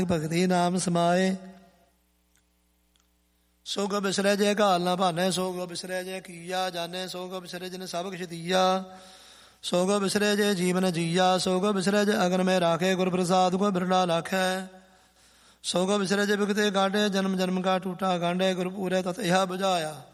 ਭਗਤੀ ਨਾਮ ਸਮਾਏ। ਸੋਗ ਬਿਸਰੈ ਜੇ ਘਾਲ ਨਾ ਭਾਨੈ, ਸੋਗ ਬਿਸਰੈ ਜੇ ਕੀਆ ਜਾਣੈ, ਸੋਗ ਬਿਸਰੈ ਜਿਨ ਸਭ ਕਿਛ ਦੀਆ, ਸੋਗ ਬਿਸਰੈ ਜੇ ਜੀਵਨ ਜੀਆ, ਸੋਗ ਬਿਸਰੈ ਜੇ ਅਗਨ ਮੈਂ ਰਾਖੇ, ਗੁਰ ਪ੍ਰਸਾਦ ਕੋ ਬਿਰਲਾ ਲਾਖੈ। ਸੋਗ ਬਿਸਰੈ ਜੇ ਬਿਗਤੇ ਗਾਂਢੇ, ਜਨਮ ਜਨਮ ਕਾ ਟੂਟਾ ਗਾਂਢੇ, ਗੁਰ ਪੂਰੈ ਤਤ ਇਹਾ ਬੁਝਾਇਆ।